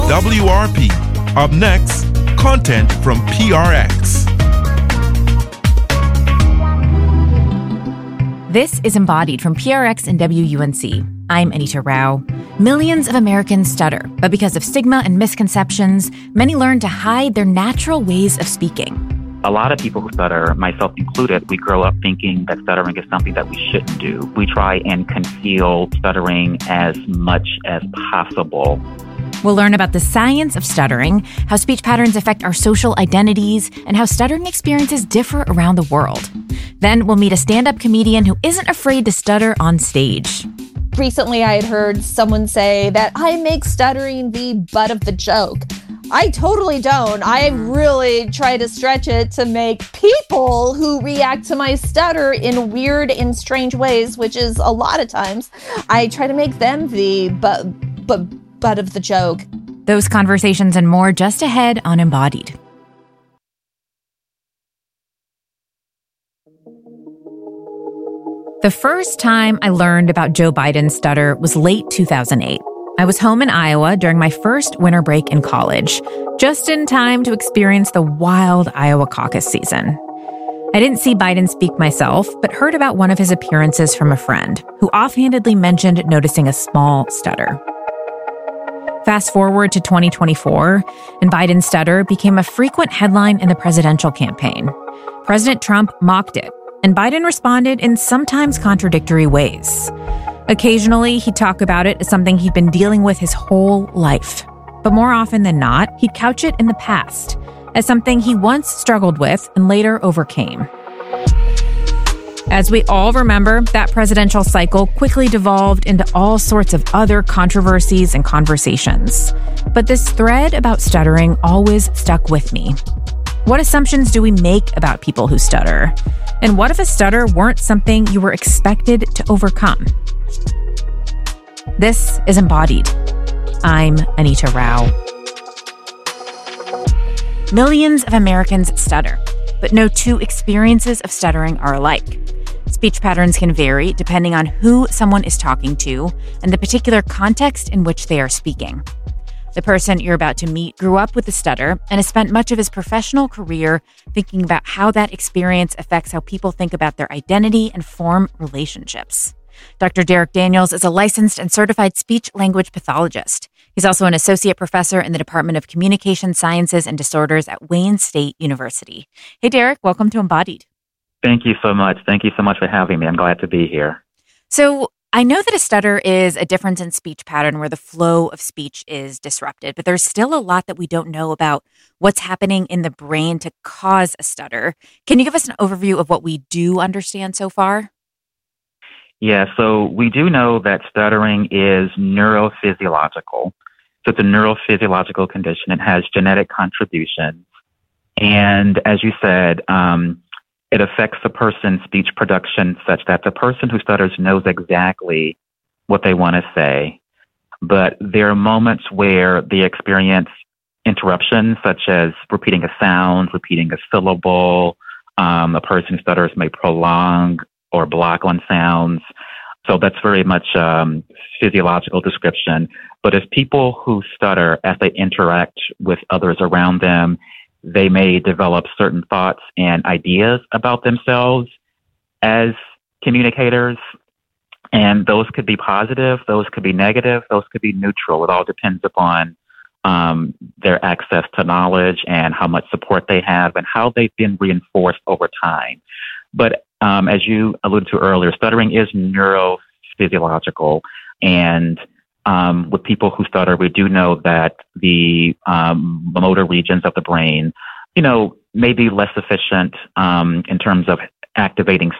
WRP. Up next, content from PRX. This is Embodied from PRX and WUNC. I'm Anita Rao. Millions of Americans stutter, but because of stigma and misconceptions, many learn to hide their natural ways of speaking. A lot of people who stutter, myself included, we grow up thinking that stuttering is something that we shouldn't do. We try and conceal stuttering as much as possible. We'll learn about the science of stuttering, how speech patterns affect our social identities, and how stuttering experiences differ around the world. Then we'll meet a stand-up comedian who isn't afraid to stutter on stage. Recently, I had heard someone say that I make stuttering the butt of the joke. I totally don't. I really try to stretch it to make people who react to my stutter in weird and strange ways, which is a lot of times, I try to make them the butt of the joke. Those conversations and more just ahead on Embodied. The first time I learned about Joe Biden's stutter was late 2008. I was home in Iowa during my first winter break in college, just in time to experience the wild Iowa caucus season. I didn't see Biden speak myself, but heard about one of his appearances from a friend who offhandedly mentioned noticing a small stutter. Fast forward to 2024, and Biden's stutter became a frequent headline in the presidential campaign. President Trump mocked it, and Biden responded in sometimes contradictory ways. Occasionally, he'd talk about it as something he'd been dealing with his whole life. But more often than not, he'd couch it in the past, as something he once struggled with and later overcame. As we all remember, that presidential cycle quickly devolved into all sorts of other controversies and conversations. But this thread about stuttering always stuck with me. What assumptions do we make about people who stutter? And what if a stutter weren't something you were expected to overcome? This is Embodied. I'm Anita Rao. Millions of Americans stutter, but no two experiences of stuttering are alike. Speech patterns can vary depending on who someone is talking to and the particular context in which they are speaking. The person you're about to meet grew up with a stutter and has spent much of his professional career thinking about how that experience affects how people think about their identity and form relationships. Dr. Derek Daniels is a licensed and certified speech-language pathologist. He's also an associate professor in the Department of Communication Sciences and Disorders at Wayne State University. Hey, Derek, welcome to Embodied. Thank you so much. Thank you so much for having me. I'm glad to be here. So I know that a stutter is a difference in speech pattern where the flow of speech is disrupted, but there's still a lot that we don't know about what's happening in the brain to cause a stutter. Can you give us an overview of what we do understand so far? Yeah, so we do know that stuttering is neurophysiological. So it's a neurophysiological condition. It has genetic contributions. And as you said, it affects a person's speech production such that the person who stutters knows exactly what they want to say. But there are moments where they experience interruptions, such as repeating a sound, repeating a syllable. A person who stutters may prolong or block on sounds. So that's very much physiological description. But as people who stutter, as they interact with others around them, they may develop certain thoughts and ideas about themselves as communicators. And those could be positive, those could be negative, those could be neutral. It all depends upon their access to knowledge and how much support they have and how they've been reinforced over time. But as you alluded to earlier, stuttering is neurophysiological. And with people who stutter, we do know that the motor regions of the brain, may be less efficient in terms of activating